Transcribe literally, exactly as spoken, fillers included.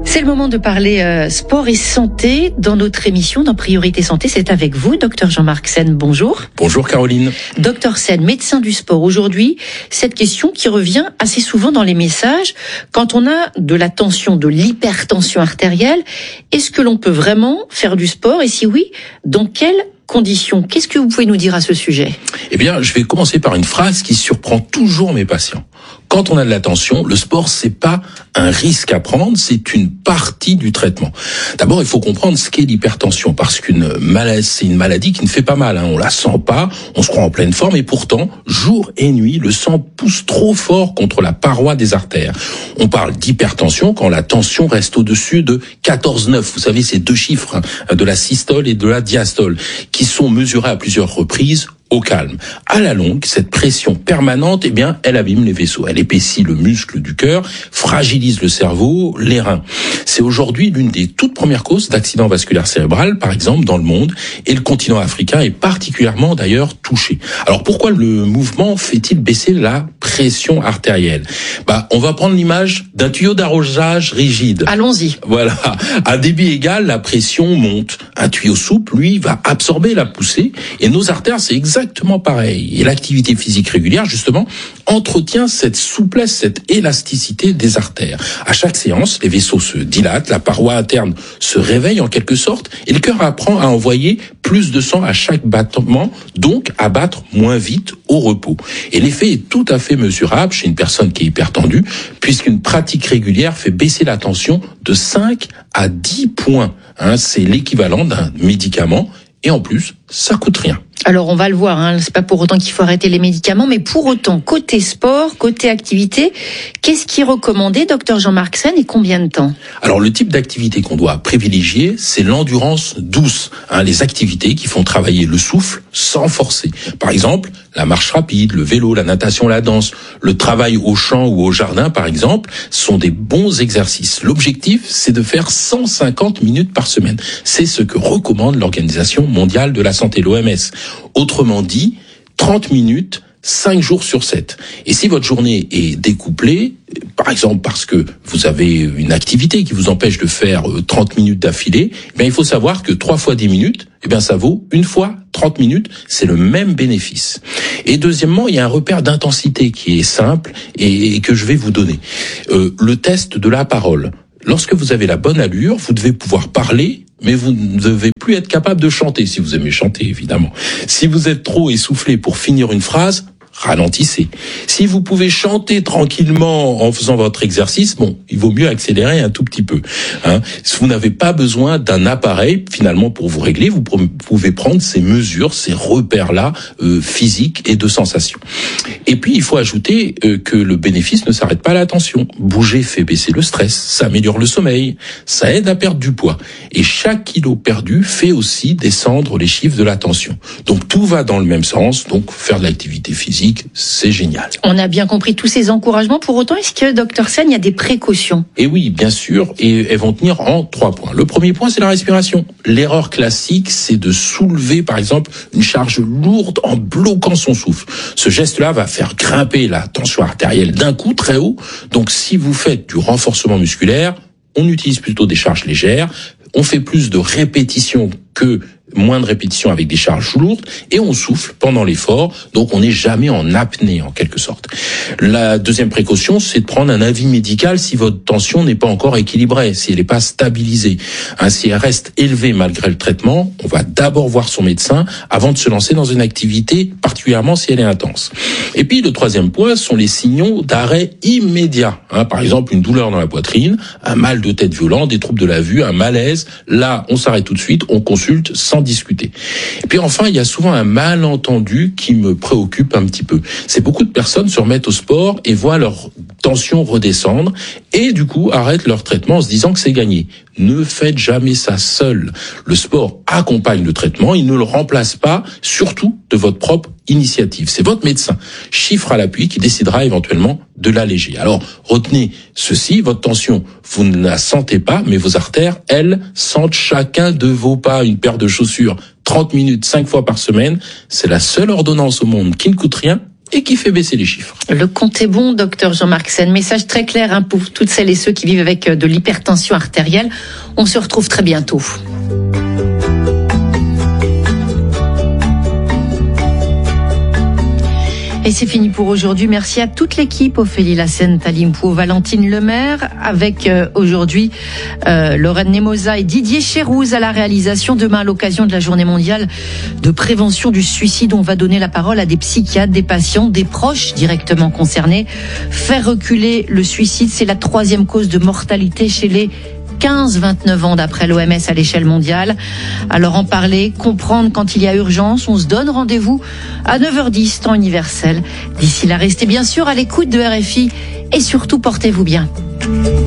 C'est le moment de parler euh, sport et santé dans notre émission, dans Priorité Santé. C'est avec vous, docteur Jean-Marc Sen. Bonjour. Bonjour Caroline. Docteur Sen, médecin du sport. Aujourd'hui, cette question qui revient assez souvent dans les messages. Quand on a de la tension, de l'hypertension artérielle, est-ce que l'on peut vraiment faire du sport? Et si oui, dans quelles conditions? Qu'est-ce que vous pouvez nous dire à ce sujet? Eh bien, je vais commencer par une phrase qui surprend toujours mes patients. Quand on a de la tension, le sport, c'est pas un risque à prendre, c'est une partie du traitement. D'abord, il faut comprendre ce qu'est l'hypertension, parce qu'une maladie, c'est une maladie qui ne fait pas mal, hein. On la sent pas, on se croit en pleine forme, et pourtant, jour et nuit, le sang pousse trop fort contre la paroi des artères. On parle d'hypertension quand la tension reste au-dessus de quatorze virgule neuf. Vous savez, ces deux chiffres, hein, de la systole et de la diastole, qui sont mesurés à plusieurs reprises au calme. À la longue, cette pression permanente, eh bien, elle abîme les vaisseaux. Elle épaissit le muscle du cœur, fragilise le cerveau, les reins. C'est aujourd'hui l'une des toutes premières causes d'accident vasculaire cérébral, par exemple, dans le monde, et le continent africain est particulièrement d'ailleurs touché. Alors pourquoi le mouvement fait-il baisser la pression artérielle? Bah, on va prendre l'image d'un tuyau d'arrosage rigide. Allons-y. Voilà. À débit égal, la pression monte. Un tuyau souple, lui, va absorber la poussée, et nos artères, c'est exactement Exactement pareil. Et l'activité physique régulière, justement, entretient cette souplesse, cette élasticité des artères. À chaque séance, les vaisseaux se dilatent, la paroi interne se réveille en quelque sorte, et le cœur apprend à envoyer plus de sang à chaque battement, donc à battre moins vite au repos. Et l'effet est tout à fait mesurable chez une personne qui est hypertendue, puisqu'une pratique régulière fait baisser la tension de cinq à dix points. Hein, c'est l'équivalent d'un médicament, et en plus, ça coûte rien. Alors on va le voir, hein, c'est pas pour autant qu'il faut arrêter les médicaments, mais pour autant, côté sport, côté activité, qu'est-ce qui est recommandé, docteur Jean-Marc Sen, et combien de temps? Alors le type d'activité qu'on doit privilégier, c'est l'endurance douce, hein, les activités qui font travailler le souffle sans forcer. Par exemple, la marche rapide, le vélo, la natation, la danse, le travail au champ ou au jardin, par exemple, sont des bons exercices. L'objectif, c'est de faire cent cinquante minutes par semaine. C'est ce que recommande l'Organisation mondiale de la santé, l'O M S. Autrement dit, trente minutes, cinq jours sur sept. Et si votre journée est découplée, par exemple parce que vous avez une activité qui vous empêche de faire trente minutes d'affilée, eh bien il faut savoir que trois fois dix minutes, eh bien ça vaut une fois trente minutes, c'est le même bénéfice. Et deuxièmement, il y a un repère d'intensité qui est simple et, et que je vais vous donner. Euh, le test de la parole. Lorsque vous avez la bonne allure, vous devez pouvoir parler, mais vous ne devez plus être capable de chanter, si vous aimez chanter, évidemment. Si vous êtes trop essoufflé pour finir une phrase, ralentissez. Si vous pouvez chanter tranquillement en faisant votre exercice, bon, il vaut mieux accélérer un tout petit peu. Hein. Vous n'avez pas besoin d'un appareil, finalement, pour vous régler. Vous pouvez prendre ces mesures, ces repères-là, euh, physiques et de sensations. Et puis, il faut ajouter euh, que le bénéfice ne s'arrête pas à la tension. Bouger fait baisser le stress, ça améliore le sommeil, ça aide à perdre du poids. Et chaque kilo perdu fait aussi descendre les chiffres de la tension. Donc, tout va dans le même sens. Donc, faire de l'activité physique, c'est génial. On a bien compris tous ces encouragements. Pour autant, est-ce que, docteur Sen, il y a des précautions? Et oui, bien sûr, et elles vont tenir en trois points. Le premier point, c'est la respiration. L'erreur classique, c'est de soulever, par exemple, une charge lourde en bloquant son souffle. Ce geste-là va faire grimper la tension artérielle d'un coup très haut. Donc, si vous faites du renforcement musculaire, on utilise plutôt des charges légères. On fait plus de répétitions que moins de répétitions avec des charges lourdes, et on souffle pendant l'effort, donc on n'est jamais en apnée en quelque sorte. La deuxième précaution, c'est de prendre un avis médical si votre tension n'est pas encore équilibrée, si elle n'est pas stabilisée. Hein, si elle reste élevée malgré le traitement, on va d'abord voir son médecin avant de se lancer dans une activité, particulièrement si elle est intense. Et puis le troisième point sont les signaux d'arrêt immédiat. Hein, par exemple, une douleur dans la poitrine, un mal de tête violent, des troubles de la vue, un malaise. Là, on s'arrête tout de suite, on consulte sans discuter. Et puis enfin, il y a souvent un malentendu qui me préoccupe un petit peu. C'est beaucoup de personnes se remettent au sport et voient leur tension redescendre et du coup arrêtent leur traitement en se disant que c'est gagné. Ne faites jamais ça seul. Le sport accompagne le traitement, il ne le remplace pas, surtout de votre propre initiative. C'est votre médecin, chiffre à l'appui, qui décidera éventuellement de l'alléger. Alors, retenez ceci, votre tension, vous ne la sentez pas, mais vos artères, elles, sentent chacun de vos pas. Une paire de chaussures, trente minutes, cinq fois par semaine, c'est la seule ordonnance au monde qui ne coûte rien et qui fait baisser les chiffres. Le compte est bon, docteur Jean-Marc Sen. Message très clair hein, pour toutes celles et ceux qui vivent avec de l'hypertension artérielle. On se retrouve très bientôt. Et c'est fini pour aujourd'hui. Merci à toute l'équipe, Ophélie Lassène, Talim Pou, Valentine Lemaire, avec euh, aujourd'hui euh, Lorraine Nemosa et Didier Chérouz à la réalisation. Demain, à l'occasion de la journée mondiale de prévention du suicide, on va donner la parole à des psychiatres, des patients, des proches directement concernés. Faire reculer le suicide, c'est la troisième cause de mortalité chez les quinze vingt-neuf ans d'après l'O M S à l'échelle mondiale. Alors en parler, comprendre quand il y a urgence, on se donne rendez-vous à neuf heures dix, temps universel. D'ici là, restez bien sûr à l'écoute de R F I et surtout portez-vous bien.